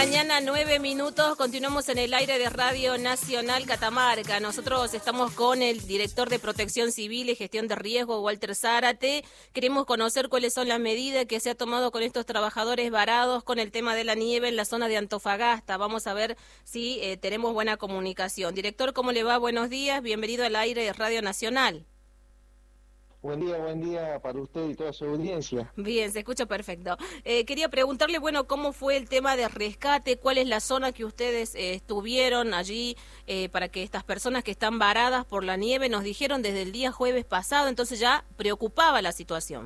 mañana, 9 minutos. Continuamos en el aire de Radio Nacional Catamarca. Nosotros estamos con el director de Protección Civil y Gestión de Riesgo, Walter Zárate. Queremos conocer cuáles son las medidas que se ha tomado con estos trabajadores varados con el tema de la nieve en la zona de Antofagasta. Vamos a ver si tenemos buena comunicación. Director, ¿cómo le va? Buenos días. Bienvenido al aire de Radio Nacional. Buen día para usted y toda su audiencia. Bien, se escucha perfecto. Quería preguntarle, bueno, ¿cómo fue el tema de rescate? ¿Cuál es la zona que ustedes estuvieron allí para que estas personas que están varadas por la nieve nos dijeron desde el día jueves pasado? Entonces ya preocupaba la situación.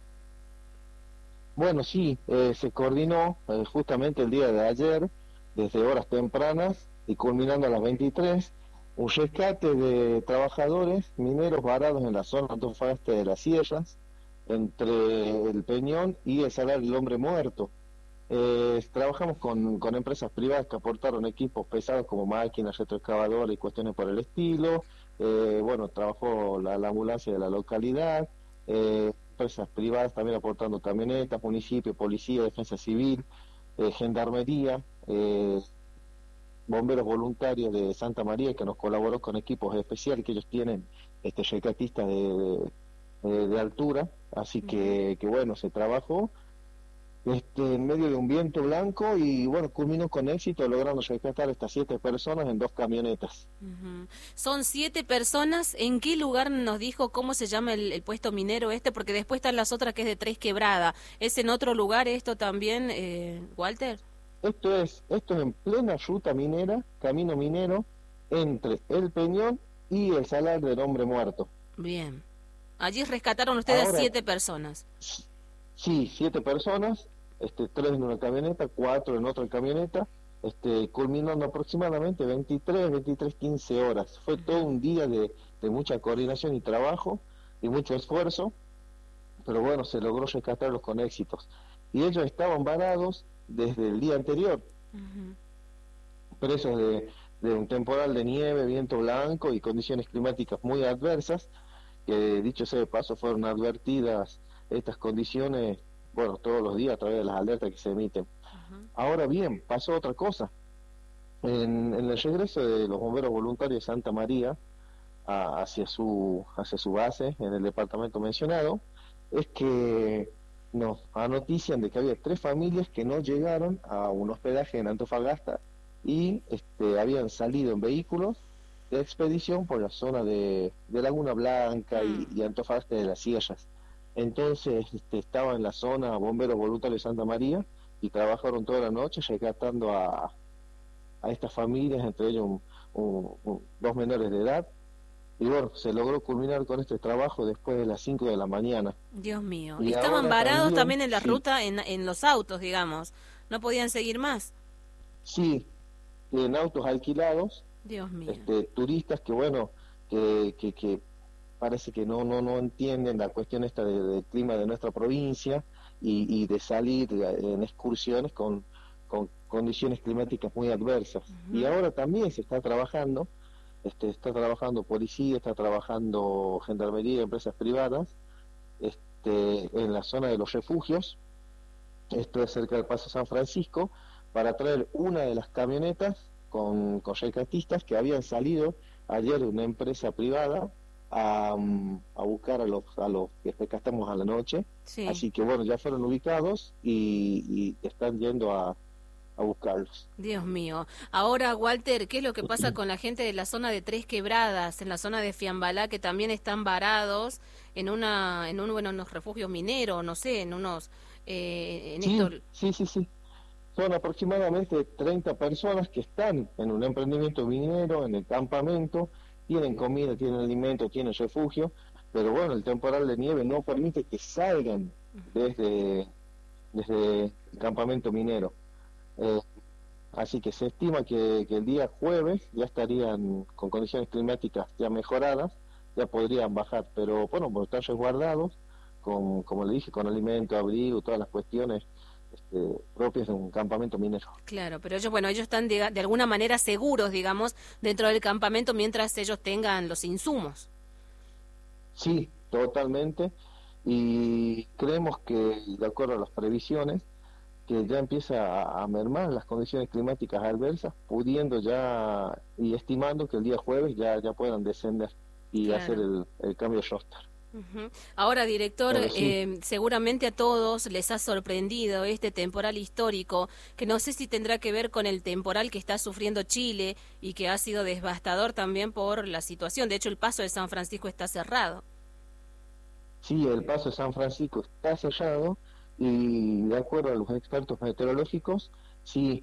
Bueno, sí, se coordinó justamente el día de ayer, desde horas tempranas y culminando a las 23, un rescate de trabajadores mineros varados en la zona Antofagasta de las Sierras, entre el Peñón y el Salar del Hombre Muerto. Trabajamos con empresas privadas que aportaron equipos pesados como máquinas, retroexcavadoras y cuestiones por el estilo. Bueno, trabajó la ambulancia de la localidad, empresas privadas también aportando camionetas, municipio, policía, defensa civil, gendarmería, bomberos voluntarios de Santa María que nos colaboró con equipos especiales que ellos tienen, rescatistas de altura, así que bueno, se trabajó en medio de un viento blanco y bueno, culminó con éxito logrando rescatar estas 7 personas en 2 camionetas. Son 7 personas. ¿En qué lugar nos dijo cómo se llama el puesto minero este? Porque después están las otras que es de Tres Quebrada. ¿Es en otro lugar esto también, Walter? Esto es en plena ruta minera, camino minero, entre el Peñón y el Salar del Hombre Muerto. Bien. Allí rescataron ustedes Ahora, 7 personas. Sí, 7 personas, 3 en una camioneta, 4 en otra camioneta, culminando aproximadamente 23, horas. Fue todo un día de mucha coordinación y trabajo y mucho esfuerzo, pero bueno, se logró rescatarlos con éxitos. Y ellos estaban varados desde el día anterior, presos de un temporal de nieve, viento blanco y condiciones climáticas muy adversas, que dicho sea de paso fueron advertidas estas condiciones, bueno, todos los días a través de las alertas que se emiten. Ahora bien, pasó otra cosa. En el regreso de los bomberos voluntarios de Santa María hacia su base en el departamento mencionado, es que nos anotician de que había 3 familias que no llegaron a un hospedaje en Antofagasta y habían salido en vehículos de expedición por la zona de Laguna Blanca y Antofagasta de las Sierras. Entonces estaba en la zona bomberos voluntarios de Santa María y trabajaron toda la noche rescatando a estas familias, entre ellos 2 menores de edad. Y bueno, se logró culminar con este trabajo después de las 5 de la mañana. Dios mío. Y estaban varados también en la sí, ruta, en los autos, digamos. No podían seguir más. Sí, en autos alquilados. Dios mío. Turistas que bueno, que parece que no entienden la cuestión esta del clima de nuestra provincia y de salir en excursiones con condiciones climáticas muy adversas. Y ahora también se está trabajando, está trabajando policía, está trabajando gendarmería, empresas privadas, en la zona de los refugios, esto es cerca del Paso San Francisco, para traer una de las camionetas con rescatistas que habían salido ayer de una empresa privada a buscar a los que rescatamos a la noche. Sí. Así que bueno, ya fueron ubicados y están yendo a buscarlos. Dios mío. Ahora, Walter, ¿qué es lo que pasa con la gente de la zona de Tres Quebradas, en la zona de Fiambalá, que también están varados en unos refugios mineros, no sé, en unos... Sí. Son aproximadamente 30 personas que están en un emprendimiento minero, en el campamento, tienen comida, tienen alimento, tienen refugio, pero bueno, el temporal de nieve no permite que salgan desde el campamento minero. Así que se estima que el día jueves ya estarían con condiciones climáticas ya mejoradas, ya podrían bajar, pero bueno, por estar resguardados, como le dije, con alimento, abrigo, todas las cuestiones propias de un campamento minero. Claro, pero ellos están de alguna manera seguros, digamos, dentro del campamento mientras ellos tengan los insumos. Sí, totalmente, y creemos que, de acuerdo a las previsiones, que ya empieza a mermar las condiciones climáticas adversas, pudiendo ya y estimando que el día jueves ya puedan descender y hacer Claro. el cambio de roster. Ujú. Ahora, director, Pero sí, seguramente a todos les ha sorprendido este temporal histórico, que no sé si tendrá que ver con el temporal que está sufriendo Chile y que ha sido devastador también por la situación. De hecho, el paso de San Francisco está cerrado. sí, el paso de San Francisco está sellado y de acuerdo a los expertos meteorológicos, sí,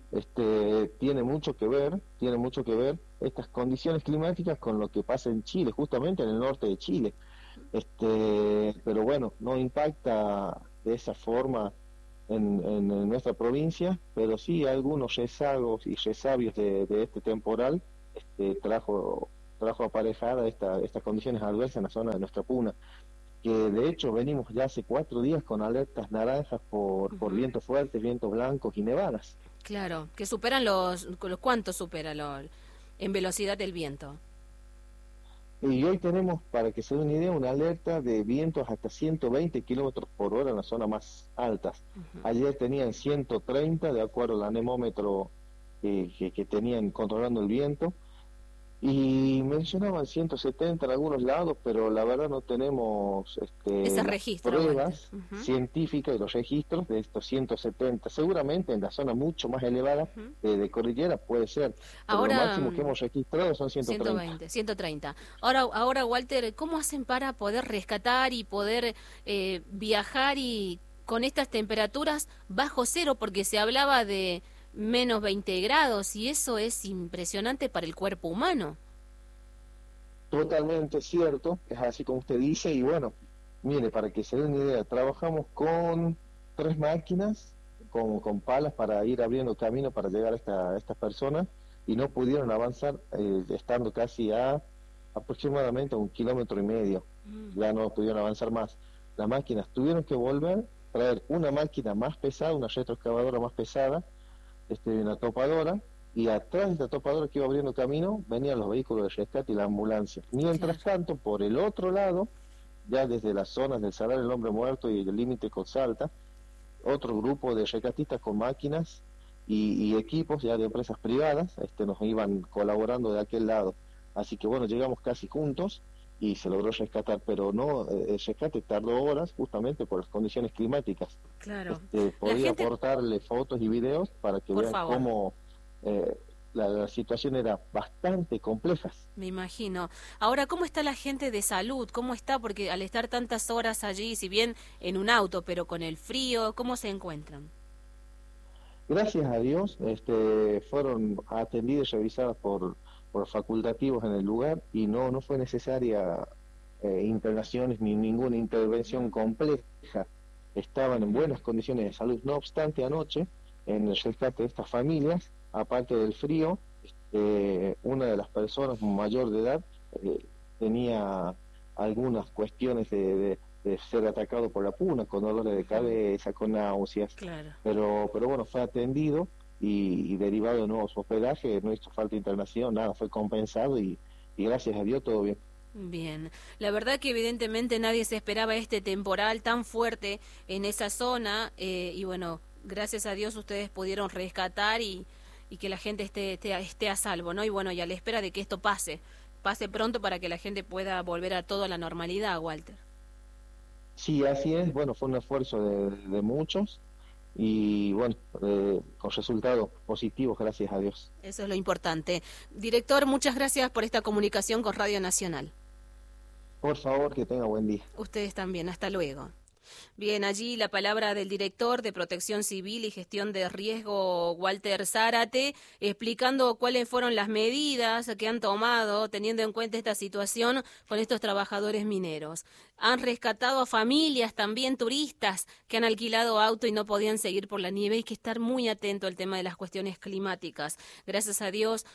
tiene mucho que ver estas condiciones climáticas con lo que pasa en Chile, justamente en el norte de Chile. Pero bueno, no impacta de esa forma en nuestra provincia, pero sí algunos rezagos y resabios de este temporal trajo aparejada estas condiciones adversas en la zona de nuestra puna, que de hecho venimos ya hace 4 días con alertas naranjas por Ujú. vientos fuertes, vientos blancos y nevadas. Claro, que superan ¿cuánto supera en velocidad del viento? Y hoy tenemos, para que se den una idea, una alerta de vientos hasta 120 kilómetros por hora en las zonas más altas. Ujú. Ayer tenían 130, de acuerdo al anemómetro que tenían controlando el viento, y mencionaban 170 en algunos lados, pero la verdad no tenemos Ese las registro, Walter. pruebas Ujú, científicas y los registros de estos 170. Seguramente en la zona mucho más elevada ujú. de cordillera puede ser, pero lo Ahora, máximo que hemos registrado son 130. 120, 130. Ahora, Walter, ¿cómo hacen para poder rescatar y poder viajar y con estas temperaturas bajo cero? Porque se hablaba de menos 20 grados y eso es impresionante para el cuerpo humano. Totalmente cierto, es así como usted dice, y bueno, mire, para que se den una idea, trabajamos con 3 máquinas, con palas para ir abriendo camino para llegar a estas personas, y no pudieron avanzar, estando casi a aproximadamente 1,5 kilómetros, Mm, ya no pudieron avanzar más. Las máquinas tuvieron que volver, traer una máquina más pesada, una retroexcavadora más pesada, una topadora, y atrás de esta topadora que iba abriendo camino venían los vehículos de rescate y la ambulancia. Mientras claro. tanto, por el otro lado, ya desde las zonas del Salar del Hombre Muerto y el límite con Salta, otro grupo de rescatistas con máquinas y equipos ya de empresas privadas nos iban colaborando de aquel lado. Así que bueno, llegamos casi juntos y se logró rescatar, pero no, el rescate tardó horas justamente por las condiciones climáticas. Claro. La Podría gente, aportarle fotos y videos para que por vean favor. cómo la situación era bastante compleja. Me imagino. Ahora, ¿cómo está la gente de salud? ¿Cómo está? Porque al estar tantas horas allí, si bien en un auto, pero con el frío, ¿cómo se encuentran? Gracias a Dios, fueron atendidas y revisadas por facultativos en el lugar y no fue necesaria internaciones ni ninguna intervención compleja. Estaban en Ujú. buenas condiciones de salud. No obstante, anoche, en el rescate de estas familias, aparte del frío, una de las personas mayor de edad tenía algunas cuestiones de ser atacado por la puna, con dolores de Ujú. cabeza, con náuseas, Claro. pero bueno, fue atendido y derivado de nuevo su hospedaje, no hizo falta internación, nada, fue compensado y gracias a Dios todo bien. Bien, la verdad que evidentemente nadie se esperaba este temporal tan fuerte en esa zona y bueno, gracias a Dios ustedes pudieron rescatar y que la gente esté a salvo, ¿no? Y bueno, y a la espera de que esto pase pronto para que la gente pueda volver a toda la normalidad, Walter. Sí, así es, bueno, fue un esfuerzo de muchos y bueno, con resultados positivos, gracias a Dios. Eso es lo importante. Director, muchas gracias por esta comunicación con Radio Nacional. Por favor, que tenga buen día. Ustedes también, hasta luego. Bien, allí la palabra del director de Protección Civil y Gestión de Riesgo, Walter Zárate, explicando cuáles fueron las medidas que han tomado teniendo en cuenta esta situación con estos trabajadores mineros. Han rescatado a familias, también turistas, que han alquilado auto y no podían seguir por la nieve. Hay que estar muy atento al tema de las cuestiones climáticas. Gracias a Dios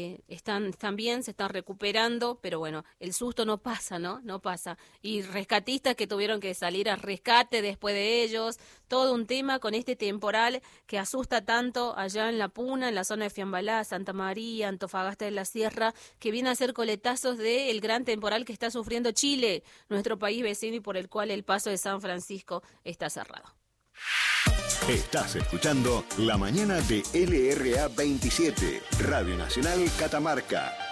están bien, se están recuperando, pero bueno, el susto no pasa, ¿no? No pasa. Y rescatistas que tuvieron que salir a rescate después de ellos, todo un tema con este temporal que asusta tanto allá en La Puna, en la zona de Fiambalá, Santa María, Antofagasta de la Sierra, que viene a ser coletazos del gran temporal que está sufriendo Chile, nuestro país vecino y por el cual el paso de San Francisco está cerrado. Estás escuchando La Mañana de LRA 27, Radio Nacional Catamarca.